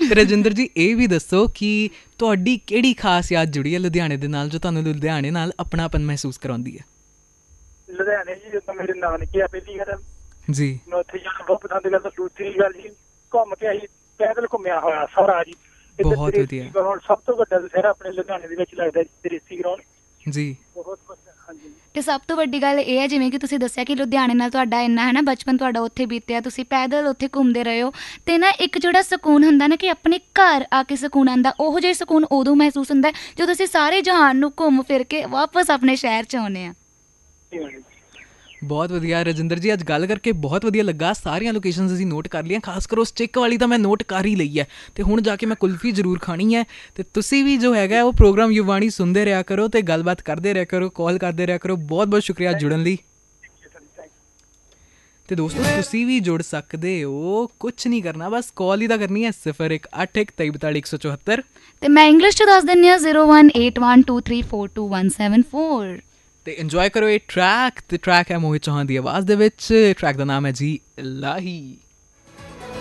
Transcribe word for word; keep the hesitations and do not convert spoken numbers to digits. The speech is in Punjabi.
ਰਜਿੰਦਰ ਜੀ ਇਹ ਵੀ ਦੱਸੋ ਕਿ ਤੁਹਾਡੀ ਕਿਹੜੀ ਖਾਸ ਯਾਦ ਜੁੜੀ ਹੈ ਲੁਧਿਆਣੇ ਦੇ ਨਾਲ ਜੋ ਤੁਹਾਨੂੰ ਲੁਧਿਆਣੇ ਨਾਲ ਆਪਣਾਪਨ ਮਹਿਸੂਸ ਕਰਵਾਉਂਦੀ ਹੈ? ਲੁਧਿਆਣੇ ਜੀ ਜਦੋਂ ਮੇਰੇ ਨਾਨਕੇ ਆ ਪਹਿਲੀ ਗੱਲ ਜੀ, ਮੈਂ ਉੱਥੇ ਜਾਣਾ ਬਹੁਤ ਪਸੰਦ ਕਰਦਾ। ਦੂਸਰੀ ਗੱਲ ਜੀ ਘੁੰਮ ਕੇ ਅਸੀਂ ਪੈਦਲ ਘੁੰਮਿਆ ਹੋਇਆ ਸਾਰਾ ਜੀ। ਬਹੁਤ ਵਧੀਆ। ਗਰਾਊਂਡ ਸਭ ਤੋਂ ਵੱਡਾ ਦੁਸਹਿਰਾ ਆਪਣੇ ਲੁਧਿਆਣੇ ਦੇ ਵਿੱਚ ਲੱਗਦਾ ਜੀ, ਦਰੇਸੀ ਗਰਾਊਂਡ ਜੀ। ਬਹੁਤ ਵਧੀਆ। ਹਾਂਜੀ। ਅਤੇ ਸਭ ਤੋਂ ਵੱਡੀ ਗੱਲ ਇਹ ਹੈ ਜਿਵੇਂ ਕਿ ਤੁਸੀਂ ਦੱਸਿਆ ਕਿ ਲੁਧਿਆਣੇ ਨਾਲ ਤੁਹਾਡਾ ਇੰਨਾ ਹੈ ਨਾ ਬਚਪਨ ਤੁਹਾਡਾ ਉੱਥੇ ਬੀਤਿਆ, ਤੁਸੀਂ ਪੈਦਲ ਉੱਥੇ ਘੁੰਮਦੇ ਰਹੇ ਹੋ, ਅਤੇ ਨਾ ਇੱਕ ਜਿਹੜਾ ਸਕੂਨ ਹੁੰਦਾ ਨਾ ਕਿ ਆਪਣੇ ਘਰ ਆ ਕੇ ਸਕੂਨ ਆਉਂਦਾ, ਉਹੋ ਜਿਹਾ ਸਕੂਨ ਉਦੋਂ ਮਹਿਸੂਸ ਹੁੰਦਾ ਜਦੋਂ ਅਸੀਂ ਸਾਰੇ ਜਹਾਨ ਨੂੰ ਘੁੰਮ ਫਿਰ ਕੇ ਵਾਪਸ ਆਪਣੇ ਸ਼ਹਿਰ 'ਚ ਆਉਂਦੇ ਹਾਂ। ਬਹੁਤ ਵਧੀਆ ਰਜਿੰਦਰ ਜੀ, ਅੱਜ ਗੱਲ ਕਰਕੇ ਬਹੁਤ ਵਧੀਆ ਲੱਗਾ। ਸਾਰੀਆਂ ਲੋਕੇਸ਼ਨਸ ਅਸੀਂ ਨੋਟ ਕਰ ਲਈਆਂ, ਖਾਸ ਕਰ ਉਸ ਸਟਿੱਕ ਵਾਲੀ ਤਾਂ ਮੈਂ ਨੋਟ ਕਰ ਹੀ ਲਈ ਹੈ ਅਤੇ ਹੁਣ ਜਾ ਕੇ ਮੈਂ ਕੁਲਫੀ ਜ਼ਰੂਰ ਖਾਣੀ ਹੈ। ਅਤੇ ਤੁਸੀਂ ਵੀ ਜੋ ਹੈਗਾ ਉਹ ਪ੍ਰੋਗਰਾਮ ਯੁਵਾਣੀ ਸੁਣਦੇ ਰਿਹਾ ਕਰੋ ਅਤੇ ਗੱਲਬਾਤ ਕਰਦੇ ਰਿਹਾ ਕਰੋ, ਕਾਲ ਕਰਦੇ ਰਿਹਾ ਕਰੋ। ਬਹੁਤ ਬਹੁਤ ਸ਼ੁਕਰੀਆ ਜੁੜਨ ਲਈ। ਅਤੇ ਦੋਸਤੋ ਤੁਸੀਂ ਵੀ ਜੁੜ ਸਕਦੇ ਹੋ, ਕੁਛ ਨਹੀਂ ਕਰਨਾ, ਬਸ ਕਾਲ ਹੀ ਤਾਂ ਕਰਨੀ ਹੈ ਸਿਫਰ ਇੱਕ ਅੱਠ ਇੱਕ ਤੇਈ ਬਤਾਲੀ ਇੱਕ ਸੌ ਚੁਹੱਤਰ। ਅਤੇ ਮੈਂ ਇੰਗਲਿਸ਼ 'ਚ ਦੱਸ ਦਿੰਦੀ ਹਾਂ zero one eight one two three four two one seven four. ਤੇ ਇੰਜੋਏ ਕਰੋ ਇਹ ਟਰੈਕ। ਅਤੇ ਟਰੈਕ ਹੈ ਮੋਹਿਤ ਚੌਹਾਨ ਦੀ ਆਵਾਜ਼ ਦੇ ਵਿੱਚ। ਟਰੈਕ ਦਾ ਨਾਮ ਹੈ ਜੀ ਇਲਾਹੀ।